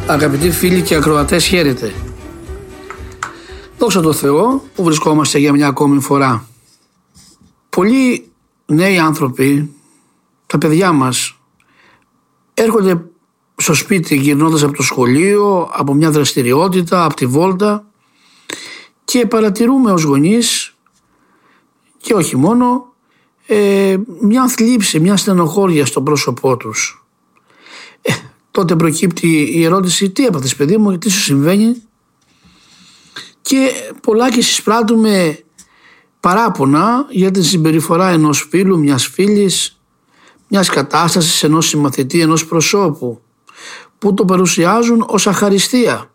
Αγαπητοί φίλοι και ακροατές, χαίρετε. Δόξα τω Θεώ που βρισκόμαστε για μια ακόμη φορά. Πολλοί νέοι άνθρωποι, τα παιδιά μας, έρχονται στο σπίτι γυρνώντας από το σχολείο, από μια δραστηριότητα, από τη βόλτα, και παρατηρούμε ως γονείς, και όχι μόνο, μια θλίψη, μια στενοχώρια στο πρόσωπό τους. Τότε προκύπτει η ερώτηση: τι έπαθες παιδί μου, τι σου συμβαίνει? Και πολλάκι συσπράττουμε παράπονα για την συμπεριφορά ενός φίλου, μιας φίλης, μιας κατάστασης, ενός συμμαθητή, ενός προσώπου, που το παρουσιάζουν ως αχαριστία.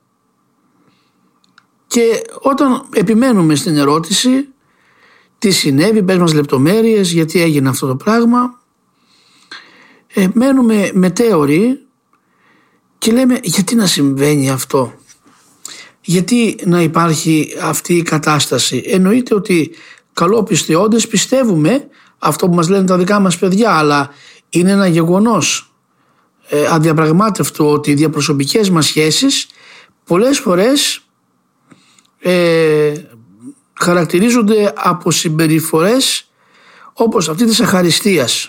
Και όταν επιμένουμε στην ερώτηση τι συνέβη, πες μας λεπτομέρειες, γιατί έγινε αυτό το πράγμα, μένουμε μετέωροι και λέμε: γιατί να συμβαίνει αυτό, γιατί να υπάρχει αυτή η κατάσταση? Εννοείται ότι καλόπιστοι όντες πιστεύουμε αυτό που μας λένε τα δικά μας παιδιά, αλλά είναι ένα γεγονός αδιαπραγμάτευτο ότι οι διαπροσωπικές μας σχέσεις πολλές φορές χαρακτηρίζονται από συμπεριφορές όπως αυτή της αχαριστίας.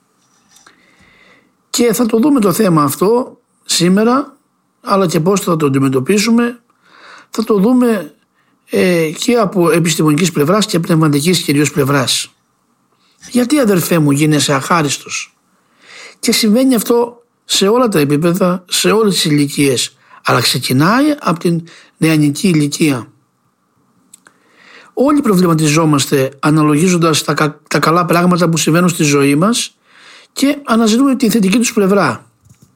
Και θα το δούμε το θέμα αυτό σήμερα, αλλά και πώς θα το αντιμετωπίσουμε θα το δούμε και από επιστημονικής πλευράς και πνευματικής κυρίως πλευράς. Γιατί, αδερφέ μου, γίνεσαι αχάριστος? Και συμβαίνει αυτό σε όλα τα επίπεδα, σε όλες τις ηλικίες, αλλά ξεκινάει από την νεανική ηλικία. Όλοι προβληματιζόμαστε αναλογίζοντας τα καλά πράγματα που συμβαίνουν στη ζωή μας και αναζητούμε τη θετική τους πλευρά.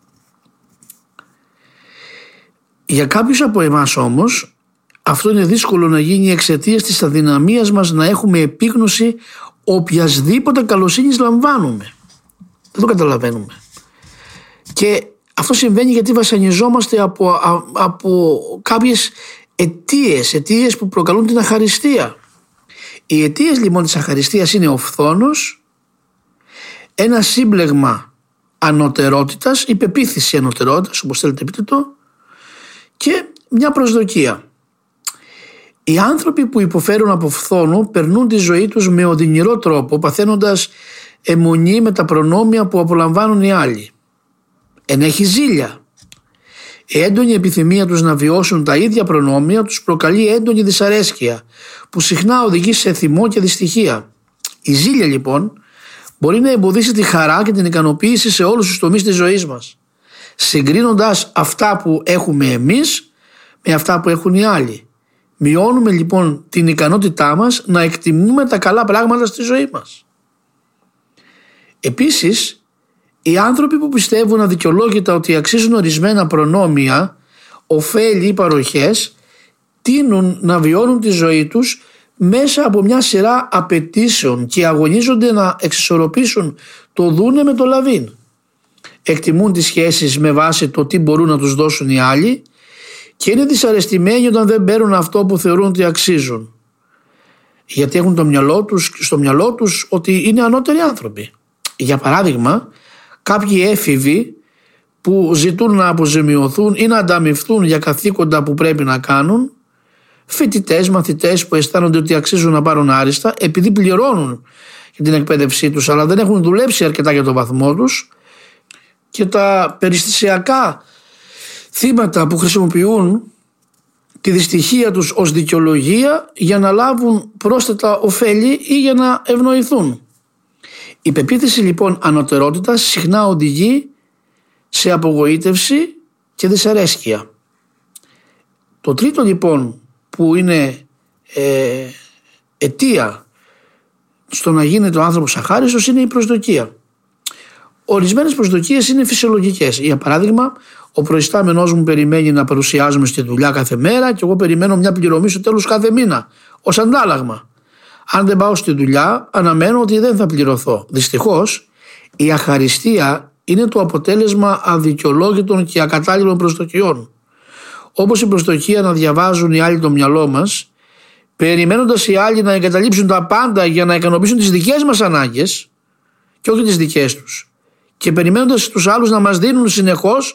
Για κάποιους από εμάς όμως αυτό είναι δύσκολο να γίνει εξαιτίας της αδυναμίας μας να έχουμε επίγνωση οποιασδήποτε καλοσύνης λαμβάνουμε. Δεν το καταλαβαίνουμε. Και αυτό συμβαίνει γιατί βασανιζόμαστε από κάποιες αιτίες που προκαλούν την αχαριστία. Οι αιτίες λοιπόν της αχαριστίας είναι ο φθόνος, ένα σύμπλεγμα ανωτερότητας, η πεποίθηση ανωτερότητας, όπως θέλετε πείτε το, και μια προσδοκία. Οι άνθρωποι που υποφέρουν από φθόνο περνούν τη ζωή τους με οδυνηρό τρόπο, παθαίνοντας αιμονή με τα προνόμια που απολαμβάνουν οι άλλοι. Ενέχει ζήλια. Η έντονη επιθυμία τους να βιώσουν τα ίδια προνόμια τους προκαλεί έντονη δυσαρέσκεια, που συχνά οδηγεί σε θυμό και δυστυχία. Η ζήλια λοιπόν μπορεί να εμποδίσει τη χαρά και την ικανοποίηση σε όλους τους τομείς της ζωής μας, συγκρίνοντας αυτά που έχουμε εμείς με αυτά που έχουν οι άλλοι. Μειώνουμε λοιπόν την ικανότητά μας να εκτιμούμε τα καλά πράγματα στη ζωή μας. Επίσης, οι άνθρωποι που πιστεύουν αδικαιολόγητα ότι αξίζουν ορισμένα προνόμια, ωφέλη ή παροχές, τείνουν να βιώνουν τη ζωή τους μέσα από μια σειρά απαιτήσεων και αγωνίζονται να εξισορροπήσουν το δούνε με το λαβίν. Εκτιμούν τις σχέσεις με βάση το τι μπορούν να τους δώσουν οι άλλοι και είναι δυσαρεστημένοι όταν δεν παίρνουν αυτό που θεωρούν ότι αξίζουν, γιατί έχουν στο μυαλό τους ότι είναι ανώτεροι άνθρωποι. Για παράδειγμα, κάποιοι έφηβοι που ζητούν να αποζημιωθούν ή να ανταμοιφθούν για καθήκοντα που πρέπει να κάνουν, φοιτητές, μαθητές που αισθάνονται ότι αξίζουν να πάρουν άριστα επειδή πληρώνουν για την εκπαίδευσή τους αλλά δεν έχουν δουλέψει αρκετά για τον βαθμό τους, και τα περιστασιακά θύματα που χρησιμοποιούν τη δυστυχία τους ως δικαιολογία για να λάβουν πρόσθετα ωφέλη ή για να ευνοηθούν. Η πεποίθηση λοιπόν ανωτερότητας συχνά οδηγεί σε απογοήτευση και δυσαρέσκεια. Το τρίτο λοιπόν που είναι αιτία στο να γίνεται ο άνθρωπος αχάριστος είναι η προσδοκία. Ορισμένες προσδοκίες είναι φυσιολογικές. Για παράδειγμα, ο προϊστάμενός μου περιμένει να παρουσιάζομαι στη δουλειά κάθε μέρα και εγώ περιμένω μια πληρωμή στο τέλος κάθε μήνα ως αντάλλαγμα. Αν δεν πάω στη δουλειά, αναμένω ότι δεν θα πληρωθώ. Δυστυχώς, η αχαριστία είναι το αποτέλεσμα αδικαιολόγητων και ακατάλληλων προσδοκιών. Όπως η προσδοκία να διαβάζουν οι άλλοι το μυαλό μας, περιμένοντας οι άλλοι να εγκαταλείψουν τα πάντα για να ικανοποιήσουν τις δικές μας ανάγκες και όχι τις δικές τους, και περιμένοντας τους άλλους να μας δίνουν συνεχώς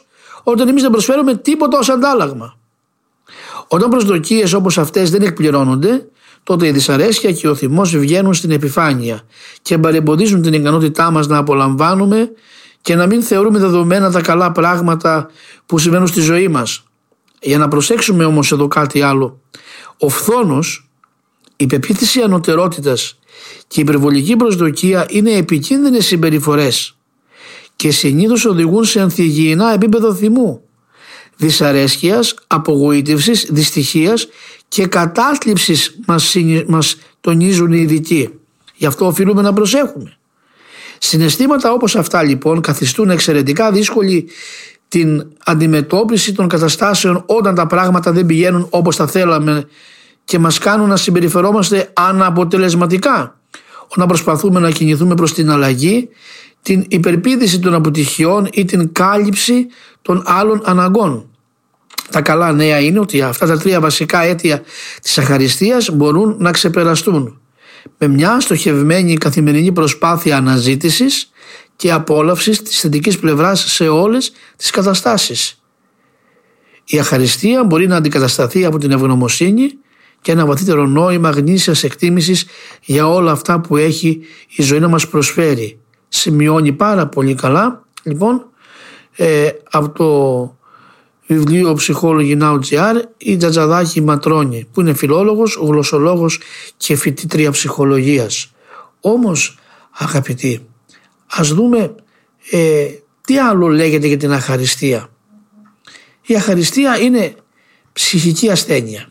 όταν εμείς δεν προσφέρουμε τίποτα ως αντάλλαγμα. Όταν προσδοκίες όπως αυτές δεν εκπληρώνονται, τότε η δυσαρέσκεια και ο θυμός βγαίνουν στην επιφάνεια και παρεμποδίζουν την ικανότητά μας να απολαμβάνουμε και να μην θεωρούμε δεδομένα τα καλά πράγματα που συμβαίνουν στη ζωή μας. Για να προσέξουμε όμως εδώ κάτι άλλο. Ο φθόνος, η πεποίθηση ανωτερότητας και η υπερβολική προσδοκία είναι επικίνδυνες συμπεριφορές και συνήθως οδηγούν σε ανθυγιεινά επίπεδο θυμού, δυσαρέσκειας, απογοήτευσης, δυστυχίας και κατάθλιψης μας τονίζουν οι ειδικοί. Γι' αυτό οφείλουμε να προσέχουμε. Συναισθήματα όπως αυτά λοιπόν καθιστούν εξαιρετικά δύσκολη την αντιμετώπιση των καταστάσεων όταν τα πράγματα δεν πηγαίνουν όπως τα θέλαμε και μας κάνουν να συμπεριφερόμαστε αναποτελεσματικά, όταν προσπαθούμε να κινηθούμε προς την αλλαγή, την υπερπήδηση των αποτυχιών ή την κάλυψη των άλλων αναγκών. Τα καλά νέα είναι ότι αυτά τα 3 βασικά αίτια της αχαριστίας μπορούν να ξεπεραστούν με μια στοχευμένη καθημερινή προσπάθεια αναζήτησης και απόλαυσης της θετικής πλευράς σε όλες τις καταστάσεις. Η αχαριστία μπορεί να αντικατασταθεί από την ευγνωμοσύνη και ένα βαθύτερο νόημα γνήσιας εκτίμησης για όλα αυτά που έχει η ζωή να μας προσφέρει. Σημειώνει πάρα πολύ καλά λοιπόν από το βιβλίο Ψυχόλογοι Now.gr η Τζατζαδάκη Ματρώνη, που είναι φιλόλογος, γλωσσολόγος και φοιτήτρια ψυχολογίας. Όμως αγαπητοί, ας δούμε τι άλλο λέγεται για την αχαριστία. Η αχαριστία είναι ψυχική ασθένεια.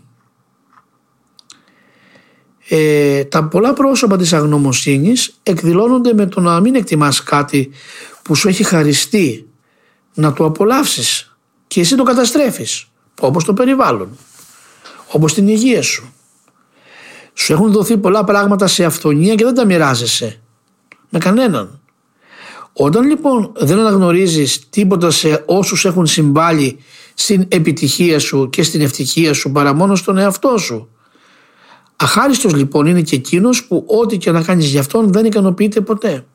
Τα πολλά πρόσωπα της αγνωμοσύνης εκδηλώνονται με το να μην εκτιμάς κάτι που σου έχει χαριστεί, να το απολαύσεις και εσύ το καταστρέφεις, όπως το περιβάλλον, όπως την υγεία σου. Σου έχουν δοθεί πολλά πράγματα σε αυθονία και δεν τα μοιράζεσαι με κανέναν. Όταν λοιπόν δεν αναγνωρίζεις τίποτα σε όσους έχουν συμβάλει στην επιτυχία σου και στην ευτυχία σου παρά μόνο στον εαυτό σου, αχάριστος λοιπόν είναι και εκείνος που ό,τι και να κάνεις για αυτόν δεν ικανοποιείται ποτέ.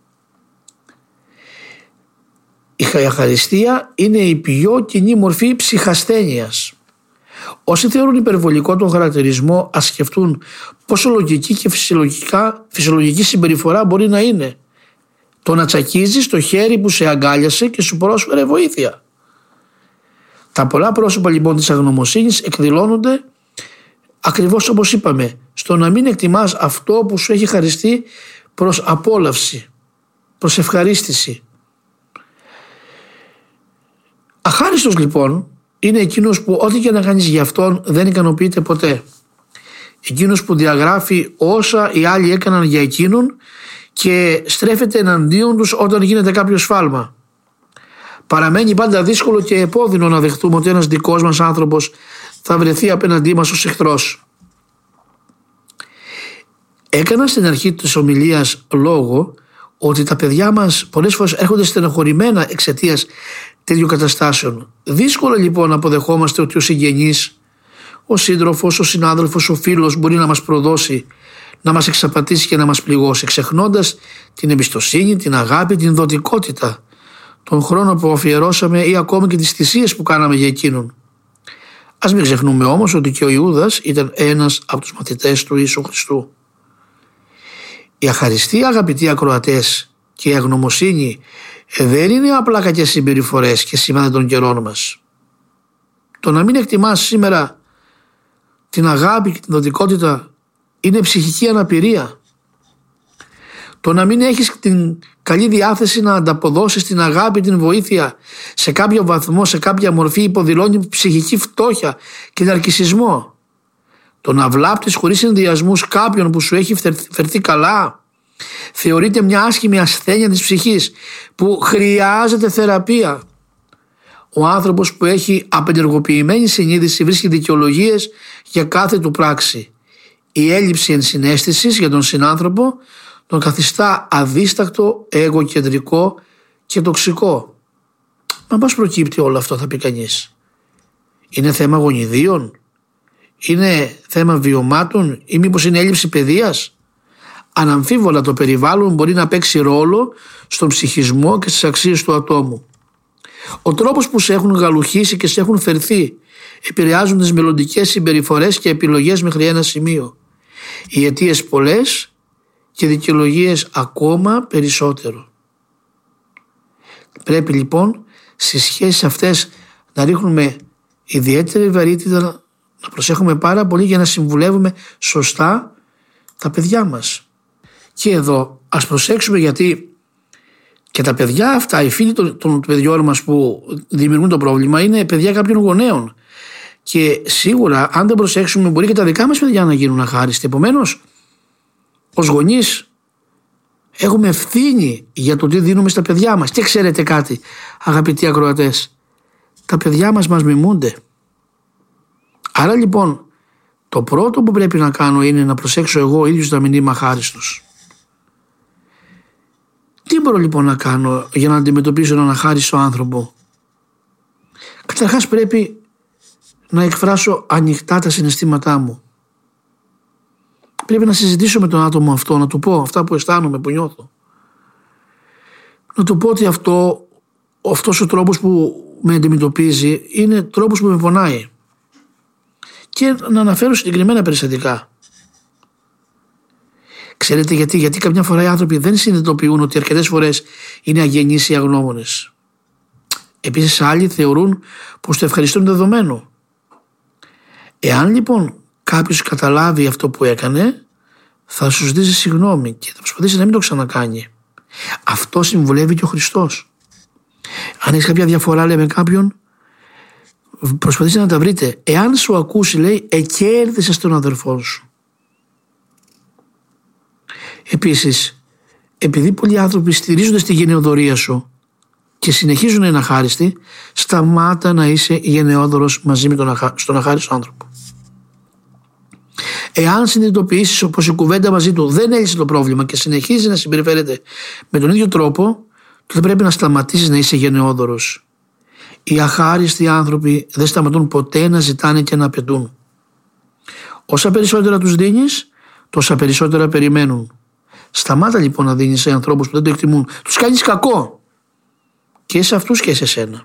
Η αχαριστία είναι η πιο κοινή μορφή ψυχασθένειας. Όσοι θεωρούν υπερβολικό τον χαρακτηρισμό, ας σκεφτούν πόσο λογική και φυσιολογική συμπεριφορά μπορεί να είναι το να τσακίζεις το χέρι που σε αγκάλιασε και σου πρόσφερε βοήθεια. Τα πολλά πρόσωπα λοιπόν της αγνωμοσύνης εκδηλώνονται ακριβώς όπως είπαμε, στο να μην εκτιμάς αυτό που σου έχει χαριστεί προς απόλαυση, προς ευχαρίστηση. Αχάριστος λοιπόν είναι εκείνος που ό,τι και να κάνεις για αυτόν δεν ικανοποιείται ποτέ. Εκείνος που διαγράφει όσα οι άλλοι έκαναν για εκείνον και στρέφεται εναντίον τους όταν γίνεται κάποιο σφάλμα. Παραμένει πάντα δύσκολο και επώδυνο να δεχτούμε ότι ένας δικός μας άνθρωπος θα βρεθεί απέναντί μας ως εχθρός. Έκανα στην αρχή της ομιλίας λόγο ότι τα παιδιά μας πολλές φορές έρχονται στενοχωρημένα εξαιτίας τέτοιων καταστάσεων. Δύσκολο λοιπόν να αποδεχόμαστε ότι ο συγγενής, ο σύντροφος, ο συνάδελφος, ο φίλος μπορεί να μας προδώσει, να μας εξαπατήσει και να μας πληγώσει, ξεχνώντας την εμπιστοσύνη, την αγάπη, την δοτικότητα, τον χρόνο που αφιερώσαμε ή ακόμη και τις θυσίες που κάναμε για εκείνον. Ας μην ξεχνούμε όμως ότι και ο Ιούδας ήταν ένας από τους μαθητές του Ιησού Χριστού. Η αχαριστία, αγαπητοί ακροατές, και η αγνωμοσύνη δεν είναι απλά κακές συμπεριφορές και σημάδια των καιρών μας. Το να μην εκτιμάς σήμερα την αγάπη και την δοτικότητα είναι ψυχική αναπηρία. Το να μην έχεις την καλή διάθεση να ανταποδώσεις την αγάπη, την βοήθεια σε κάποιο βαθμό, σε κάποια μορφή υποδηλώνει ψυχική φτώχεια και ναρκισσισμό. Το να βλάπτεις χωρίς ενδιασμούς κάποιον που σου έχει φερθεί καλά θεωρείται μια άσχημη ασθένεια της ψυχής που χρειάζεται θεραπεία. Ο άνθρωπος που έχει απενεργοποιημένη συνείδηση βρίσκει δικαιολογίες για κάθε του πράξη. Η έλλειψη ενσυναίσθησης για τον συνάνθρωπο τον καθιστά αδίστακτο, εγωκεντρικό και τοξικό. Μα πώς προκύπτει όλο αυτό, θα πει κανείς? Είναι θέμα γονιδίων? Είναι θέμα βιωμάτων? Ή μήπως είναι έλλειψη παιδείας? Αναμφίβολα το περιβάλλον μπορεί να παίξει ρόλο στον ψυχισμό και στις αξίες του ατόμου. Ο τρόπος που σε έχουν γαλουχίσει και σε έχουν φερθεί επηρεάζουν τις μελλοντικές συμπεριφορές και επιλογές μέχρι ένα σημείο. Οι αιτίες πολλές και δικαιολογίες ακόμα περισσότερο. Πρέπει λοιπόν στις σχέσεις αυτές να ρίχνουμε ιδιαίτερη βαρύτητα, να προσέχουμε πάρα πολύ για να συμβουλεύουμε σωστά τα παιδιά μας. Και εδώ ας προσέξουμε, γιατί και τα παιδιά αυτά, οι φίλοι των παιδιών μας που δημιουργούν το πρόβλημα, είναι παιδιά κάποιων γονέων. Και σίγουρα, αν δεν προσέξουμε, μπορεί και τα δικά μας παιδιά να γίνουν αχάριστοι. Επομένως, ως γονείς, έχουμε ευθύνη για το τι δίνουμε στα παιδιά μας. Και ξέρετε κάτι, αγαπητοί ακροατές, τα παιδιά μας μιμούνται. Άρα λοιπόν, το πρώτο που πρέπει να κάνω είναι να προσέξω εγώ ίδιος να μην είμαι αχάριστος. Τι μπορώ λοιπόν να κάνω για να αντιμετωπίσω έναν αχάριστο άνθρωπο? Καταρχάς πρέπει να εκφράσω ανοιχτά τα συναισθήματά μου. Πρέπει να συζητήσω με τον άτομο αυτό, να του πω αυτά που αισθάνομαι, που νιώθω. Να του πω ότι αυτός ο τρόπος που με αντιμετωπίζει είναι τρόπος που με πονάει. Και να αναφέρω συγκεκριμένα περιστατικά. Ξέρετε γιατί καμιά φορά οι άνθρωποι δεν συνειδητοποιούν ότι αρκετές φορές είναι αγενείς ή αγνώμονες. Επίσης άλλοι θεωρούν πως το ευχαριστώ είναι δεδομένο. Εάν λοιπόν κάποιος καταλάβει αυτό που έκανε, θα σου ζητήσει συγγνώμη και θα προσπαθήσει να μην το ξανακάνει. Αυτό συμβουλεύει και ο Χριστός. Αν έχεις κάποια διαφορά, λέει, με κάποιον, προσπαθήστε να τα βρείτε. Εάν σου ακούσει, λέει, εκέρδισες τον αδερφό σου. Επίσης, επειδή πολλοί άνθρωποι στηρίζονται στη γενεοδορία σου και συνεχίζουν να είναι αχάριστοι, σταμάτα να είσαι γενναιόδωρος μαζί με στον αχάριστο άνθρωπο. Εάν συνειδητοποιήσεις πως η κουβέντα μαζί του δεν έλυσε το πρόβλημα και συνεχίζει να συμπεριφέρεται με τον ίδιο τρόπο, τότε πρέπει να σταματήσεις να είσαι γενναιόδωρος. Οι αχάριστοι άνθρωποι δεν σταματούν ποτέ να ζητάνε και να απαιτούν. Όσα περισσότερα τους δίνεις, τόσα περισσότερα περιμένουν. Σταμάτα λοιπόν να δίνεις σε ανθρώπους που δεν το εκτιμούν. Τους κάνεις κακό. Και σε αυτούς και σε σένα.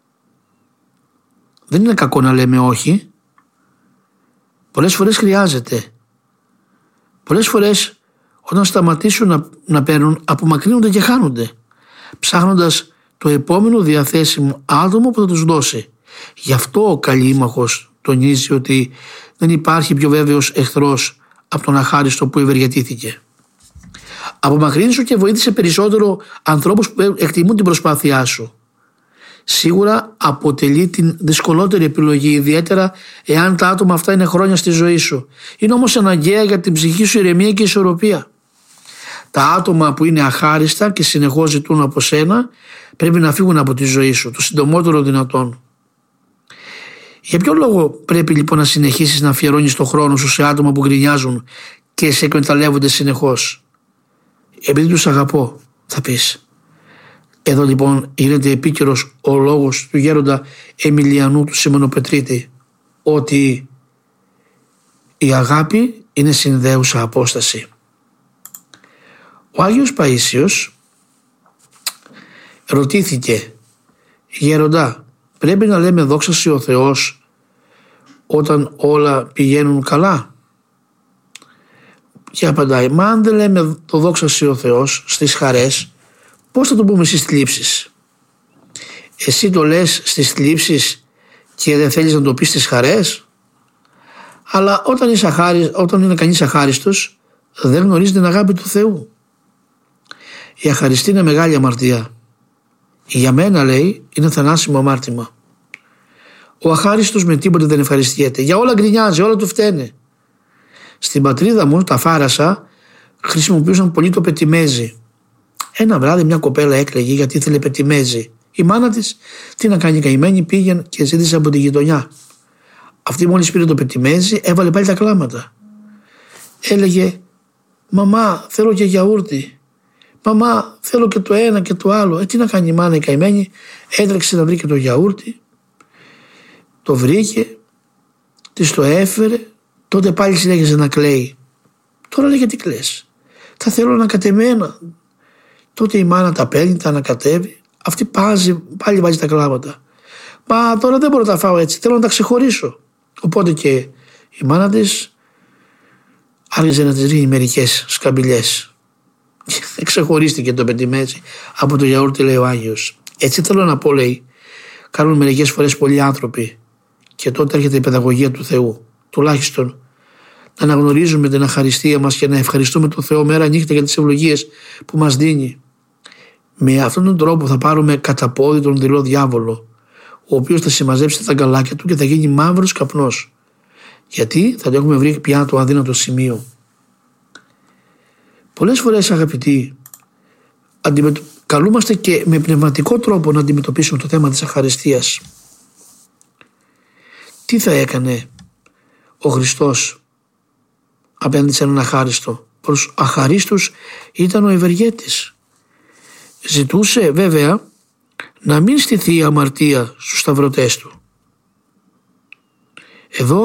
Δεν είναι κακό να λέμε όχι. Πολλές φορές χρειάζεται. Πολλές φορές όταν σταματήσουν να παίρνουν, απομακρύνονται και χάνονται, ψάχνοντας το επόμενο διαθέσιμο άτομο που θα τους δώσει. Γι' αυτό ο Καλήμαχος τονίζει ότι δεν υπάρχει πιο βέβαιος εχθρός από τον αχάριστο που ευεργετήθηκε. Απομακρύνσου και βοήθησε περισσότερο ανθρώπους που εκτιμούν την προσπάθειά σου. Σίγουρα αποτελεί την δυσκολότερη επιλογή, ιδιαίτερα εάν τα άτομα αυτά είναι χρόνια στη ζωή σου. Είναι όμως αναγκαία για την ψυχική σου ηρεμία και ισορροπία. Τα άτομα που είναι αχάριστα και συνεχώς ζητούν από σένα πρέπει να φύγουν από τη ζωή σου το συντομότερο δυνατόν. Για ποιο λόγο πρέπει λοιπόν να συνεχίσεις να αφιερώνεις το χρόνο σου σε άτομα που γκρινιάζουν και σε εκμεταλλεύονται συνεχώς? Επειδή τους αγαπώ, θα πεις. Εδώ λοιπόν γίνεται επίκαιρος ο λόγος του γέροντα Εμιλιανού του Σιμωνοπετρίτη, ότι η αγάπη είναι συνδέουσα απόσταση. Ο Άγιος Παΐσιος ρωτήθηκε, γέροντα, πρέπει να λέμε δόξα σοι ο Θεός όταν όλα πηγαίνουν καλά? Και απαντάει, μα αν δεν λέμε το δόξα σοι ο Θεός στις χαρές, πώς θα το πούμε στις θλίψεις? Εσύ το λες στις θλίψεις και δεν θέλεις να το πεις στις χαρές? Αλλά όταν είναι κανείς αχάριστος, δεν γνωρίζει την αγάπη του Θεού. Η αχαριστία είναι μεγάλη αμαρτία. Για μένα, λέει, είναι θανάσιμο αμάρτημα. Ο αχάριστος με τίποτε δεν ευχαριστιέται. Για όλα γκρινιάζει, όλα του φταίνε. Στην πατρίδα μου, τα Φάρασα, χρησιμοποιούσαν πολύ το πετιμέζι. Ένα βράδυ μια κοπέλα έκλαιγε γιατί ήθελε πετιμέζι. Η μάνα της, τι να κάνει, καημένη, πήγαινε και ζήτησε από τη γειτονιά. Αυτή μόλις πήρε το πετιμέζι, έβαλε πάλι τα κλάματα. Έλεγε, μαμά, θέλω και γιαούρτι. Μαμά, θέλω και το ένα και το άλλο. Τι να κάνει η μάνα η καημένη? Έτρεξε να βρει και το γιαούρτι. Το βρήκε, της το έφερε. Τότε πάλι συνέχιζε να κλαίει. Τώρα λέει, γιατί κλαις? Τα θέλω ανακατεμένα. Τότε η μάνα τα παίρνει, τα ανακατεύει, Αυτή πάλι βάζει τα κλάματα. Μα τώρα δεν μπορώ να τα φάω έτσι, θέλω να τα ξεχωρίσω. Οπότε και η μάνα της άρχισε να της ρίχνει μερικές σκαμπιλιές. Ξεχωρίστηκε το παιδί με έτσι από το γιαούρτι, λέει ο Άγιος. Έτσι θέλω να πω, λέει, κάνουν μερικές φορές πολλοί άνθρωποι, και τότε έρχεται η παιδαγωγία του Θεού. Τουλάχιστον να αναγνωρίζουμε την αχαριστία μας και να ευχαριστούμε τον Θεό μέρα νύχτα για τις ευλογίες που μας δίνει. Με αυτόν τον τρόπο θα πάρουμε κατά πόδι τον δειλό διάβολο, ο οποίος θα συμμαζέψει τα γκαλάκια του και θα γίνει μαύρος καπνός. Γιατί θα το έχουμε βρει πια το αδύνατο σημείο. Πολλές φορές, αγαπητοί, καλούμαστε και με πνευματικό τρόπο να αντιμετωπίσουμε το θέμα της αχαριστίας. Τι θα έκανε ο Χριστός απέναντι σε έναν αχάριστο? Προς αχαρίστους ήταν ο ευεργέτης. Ζητούσε βέβαια να μην στηθεί η αμαρτία στους σταυρωτές του. Εδώ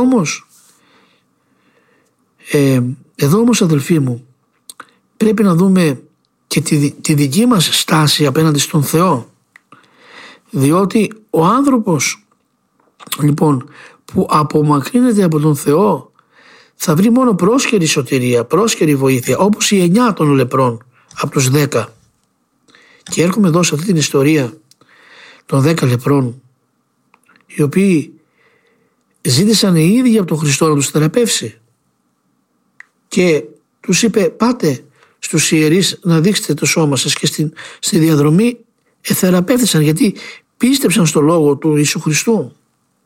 όμως αδελφοί μου, πρέπει να δούμε και τη δική μας στάση απέναντι στον Θεό, διότι ο άνθρωπος λοιπόν που απομακρύνεται από τον Θεό θα βρει μόνο πρόσχερη σωτηρία, πρόσχερη βοήθεια, όπως οι 9 των λεπρών από τους 10. Και έρχομαι εδώ σε αυτή την ιστορία των 10 λεπρών, οι οποίοι ζήτησαν οι ίδιοι από τον Χριστό να τους θεραπεύσει, και τους είπε, πάτε στους ιερείς να δείξετε το σώμα σας, και στη διαδρομή εθεραπεύθησαν, γιατί πίστεψαν στο λόγο του Ιησού Χριστού.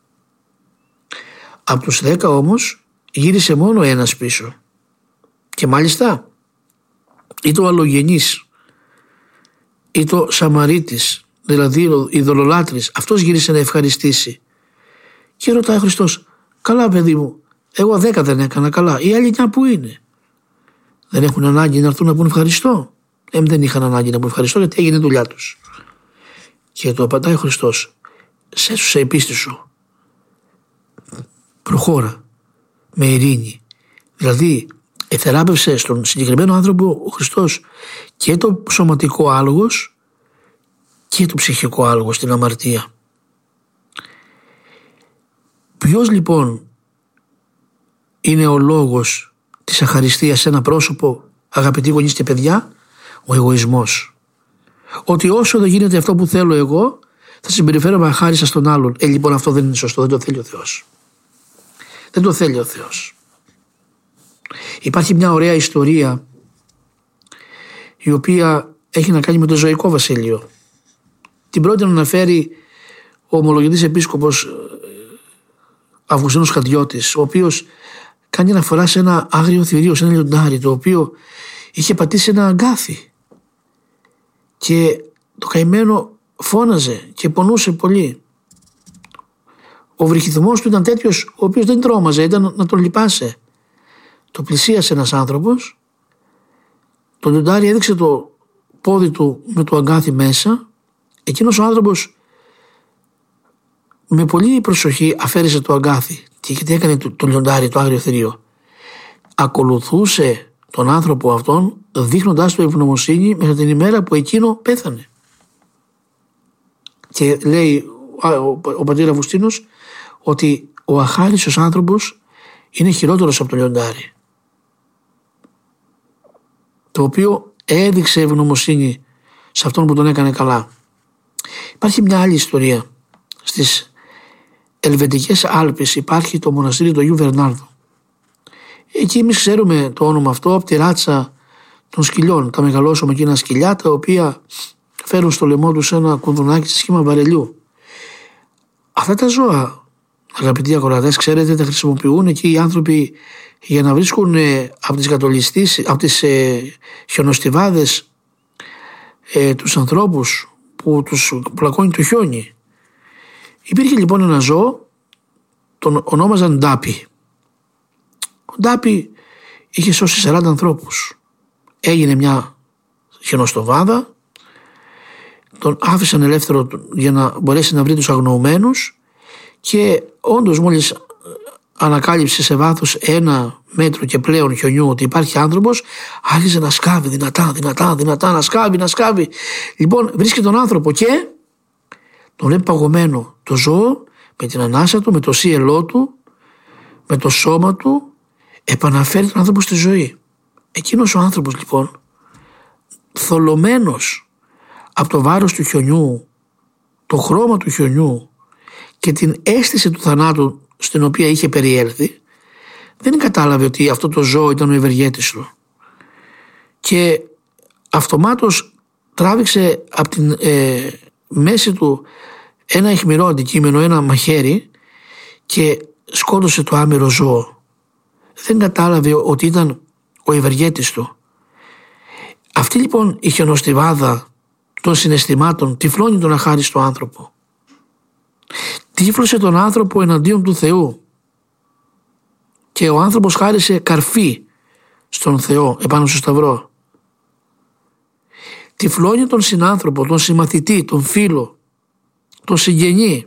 Από τους 10 όμως γύρισε μόνο ένας πίσω, και μάλιστα ή το αλλογενής ή το Σαμαρίτης, δηλαδή ο ειδωλολάτρης, αυτός γύρισε να ευχαριστήσει. Και ρωτάει ο Χριστός, καλά παιδί μου, εγώ 10 δεν έκανα καλά, οι άλλοι 9 που είναι? Δεν έχουν ανάγκη να έρθουν να πούν ευχαριστώ? Δεν είχαν ανάγκη να πούν ευχαριστώ, γιατί έγινε η δουλειά τους. Και το απαντάει ο Χριστός, σέσουσε η πίστη σου, προχώρα με ειρήνη. Δηλαδή εθεράπευσε στον συγκεκριμένο άνθρωπο ο Χριστός και το σωματικό άλογος και το ψυχικό άλογος, την αμαρτία. Ποιος λοιπόν είναι ο λόγος της αχαριστίας σε ένα πρόσωπο, αγαπητοί γονείς και παιδιά? Ο εγωισμός. Ότι όσο δεν γίνεται αυτό που θέλω εγώ, θα συμπεριφέρομαι αχάριστα στον άλλον. Λοιπόν, αυτό δεν είναι σωστό, δεν το θέλει ο Θεός. Δεν το θέλει ο Θεός. Υπάρχει μια ωραία ιστορία, η οποία έχει να κάνει με το ζωικό βασίλειο. Την πρώτη να αναφέρει ο ομολογητής επίσκοπος Αυγουστίνος Χαντιώτης, ο οποίος κάνει αναφορά σε ένα άγριο θηρίο, σε ένα λιοντάρι, το οποίο είχε πατήσει ένα αγκάθι, και το καημένο φώναζε και πονούσε πολύ. Ο βρυχυθμός του ήταν τέτοιος, ο οποίος δεν τρόμαζε, ήταν να τον λυπάσαι. Το πλησίασε ένας άνθρωπος, το λιοντάρι έδειξε το πόδι του με το αγκάθι μέσα, εκείνος ο άνθρωπος με πολύ προσοχή αφαίρεσε το αγκάθι. Και τι έκανε το λιοντάρι, το άγριο θηρίο? Ακολουθούσε τον άνθρωπο αυτόν, δείχνοντάς του ευγνωμοσύνη μέχρι την ημέρα που εκείνο πέθανε. Και λέει ο πατήρ Αυγουστίνος ότι ο αχάριστος άνθρωπος είναι χειρότερος από το λιοντάρι, το οποίο έδειξε ευγνωμοσύνη σε αυτόν που τον έκανε καλά. Υπάρχει μια άλλη ιστορία. Στις Ελβετικές Άλπεις υπάρχει το μοναστήρι του Αγίου Βερνάρδου. Εκεί εμείς ξέρουμε το όνομα αυτό από τη ράτσα των σκυλιών, τα μεγαλόσωμα εκείνα σκυλιά, τα οποία φέρουν στο λαιμό τους ένα κουδουνάκι σε σχήμα βαρελιού. Αυτά τα ζώα, αγαπητοί ακροατές, ξέρετε, τα χρησιμοποιούν εκεί οι άνθρωποι για να βρίσκουν από τις χιονοστιβάδες τους ανθρώπους που τους πλακώνει το χιόνι. Υπήρχε λοιπόν ένα ζώο, τον ονόμαζαν Ντάπι. Ο Ντάπι είχε σώσει 40 ανθρώπους. Έγινε μια χιονοστοβάδα, τον άφησαν ελεύθερο για να μπορέσει να βρει τους αγνοωμένους, και όντως μόλις ανακάλυψε σε βάθος 1 μέτρο και πλέον χιονιού ότι υπάρχει άνθρωπος, άρχισε να σκάβει δυνατά, να σκάβει. Λοιπόν, βρίσκει τον άνθρωπο και τον βλέπει παγωμένο το ζώο, με την ανάσα του, με το σύελό του, με το σώμα του, επαναφέρει τον άνθρωπο στη ζωή. Εκείνος ο άνθρωπος λοιπόν, θολωμένος από το βάρος του χιονιού, το χρώμα του χιονιού και την αίσθηση του θανάτου στην οποία είχε περιέλθει, δεν κατάλαβε ότι αυτό το ζώο ήταν ο ευεργέτης του. Και αυτομάτως τράβηξε από την μέση του ένα αιχμηρό αντικείμενο, ένα μαχαίρι, και σκότωσε το άμυρο ζώο. Δεν κατάλαβε ότι ήταν ο ευεργέτης του. Αυτή λοιπόν η χιονοστιβάδα των συναισθημάτων τυφλώνει τον αχάριστο άνθρωπο. Τύφλωσε τον άνθρωπο εναντίον του Θεού και ο άνθρωπος χάρισε καρφί στον Θεό επάνω στο σταυρό. Τυφλώνει τον συνάνθρωπο, τον συμμαθητή, τον φίλο, τον συγγενή,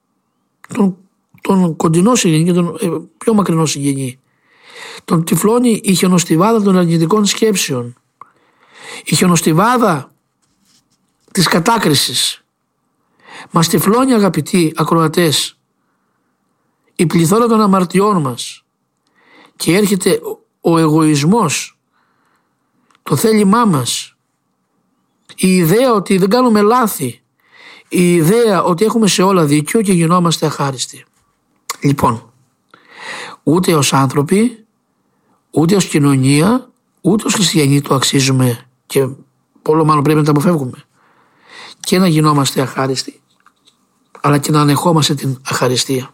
τον κοντινό συγγενή και τον πιο μακρινό συγγενή. Τον τυφλώνει η χιονοστιβάδα των αρνητικών σκέψεων, η χιονοστιβάδα της κατάκρισης. Μας τυφλώνει, αγαπητοί ακροατές, η πληθώρα των αμαρτιών μας και έρχεται ο εγωισμός, το θέλημά μας, η ιδέα ότι δεν κάνουμε λάθη, η ιδέα ότι έχουμε σε όλα δίκιο και γινόμαστε αχάριστοι. Λοιπόν, ούτε ως άνθρωποι, ούτε ως κοινωνία, ούτε ως χριστιανοί το αξίζουμε και πολλό μάλλον πρέπει να τα αποφεύγουμε. Και να γινόμαστε αχάριστοι, αλλά και να ανεχόμαστε την αχαριστία.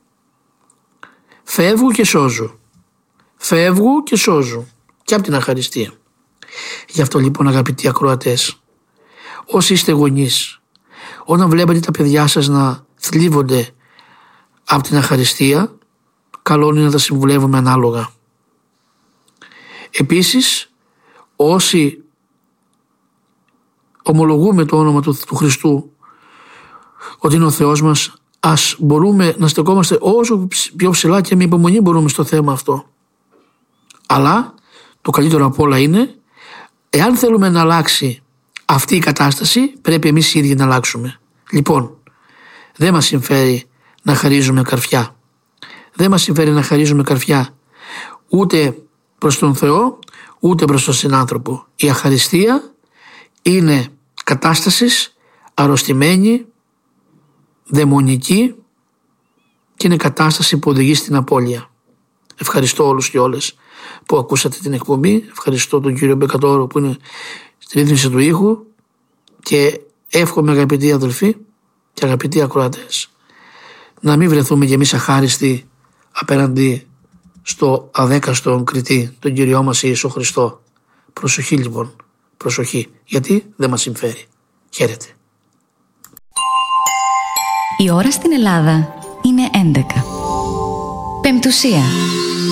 Φεύγω και σώζω και από την αχαριστία. Γι' αυτό λοιπόν, αγαπητοί ακροατές, όσοι είστε γονείς, όταν βλέπετε τα παιδιά σας να θλίβονται από την αχαριστία, καλό είναι να τα συμβουλεύουμε ανάλογα. Επίσης, όσοι ομολογούμε το όνομα του Χριστού ότι είναι ο Θεός μας, ας μπορούμε να στεκόμαστε όσο πιο ψηλά και με υπομονή μπορούμε στο θέμα αυτό. Αλλά το καλύτερο απ' όλα είναι, εάν θέλουμε να αλλάξει αυτή η κατάσταση, πρέπει εμείς οι ίδιοι να αλλάξουμε. Λοιπόν, δεν μας συμφέρει να χαρίζουμε καρφιά. Δεν μας συμφέρει να χαρίζουμε καρφιά ούτε προς τον Θεό, ούτε προς τον συνάνθρωπο. Η αχαριστία είναι κατάστασης αρρωστημένη, δαιμονική και είναι κατάσταση που οδηγεί στην απώλεια. Ευχαριστώ όλους και όλες που ακούσατε την εκπομπή. Ευχαριστώ τον κύριο Μπεκατόρο που είναι στη ρύθμιση του ήχου και εύχομαι, αγαπητοί αδελφοί και αγαπητοί ακροατές, να μην βρεθούμε κι εμείς αχάριστοι απέναντι στο αδέκαστον κριτή, τον Κύριό μας Ιησού Χριστό. Προσοχή λοιπόν, προσοχή, γιατί δεν μας συμφέρει. Χαίρετε. Η ώρα στην Ελλάδα είναι 11. Πεμπτουσία.